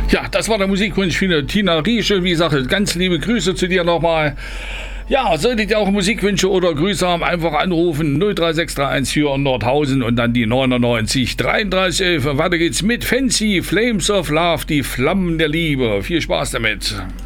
Ja, das war der Musikwunsch für Tina Riesche. Wie gesagt, ganz liebe Grüße zu dir nochmal. Ja, solltet ihr auch Musikwünsche oder Grüße haben, einfach anrufen 03631 für Nordhausen und dann die 99 33 11. Weiter geht's mit Fancy Flames of Love, die Flammen der Liebe. Viel Spaß damit.